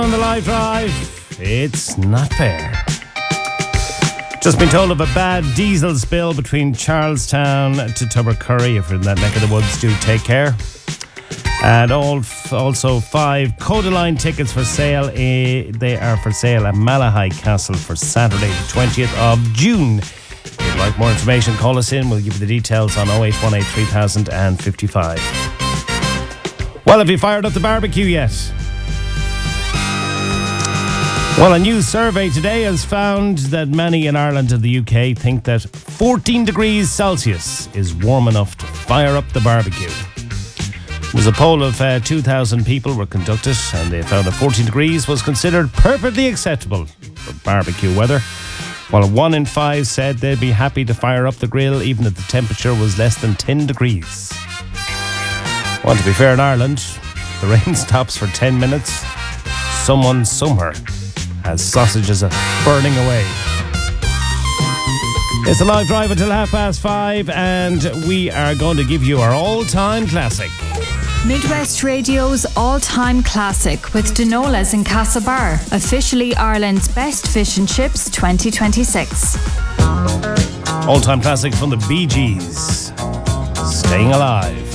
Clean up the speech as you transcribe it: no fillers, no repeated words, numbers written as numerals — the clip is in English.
On the live drive, it's not fair. Just been told of a bad diesel spill between Charlestown to Tubbercurry. If you're in that neck of the woods, do take care. And also 5 Codaline tickets for sale. They are for sale at Malahide Castle for Saturday, the 20th of June. If you'd like more information, call us in. We'll give you the details on 0818 3000 and 55. Well, have you fired up the barbecue yet? Well, a new survey today has found that many in Ireland and the UK think that 14 degrees Celsius is warm enough to fire up the barbecue. It was a poll of 2,000 people were conducted, and they found that 14 degrees was considered perfectly acceptable for barbecue weather, while 1 in 5 said they'd be happy to fire up the grill even if the temperature was less than 10 degrees. Well, to be fair, in Ireland, the rain stops for 10 minutes. Someone somewhere has sausages burning away. It's a live drive until 5:30, and we are going to give you our all-time classic. Midwest Radio's all-time classic with Dinolas in Castlebar, officially Ireland's best fish and chips 2026. All-time classic from the Bee Gees, Staying Alive.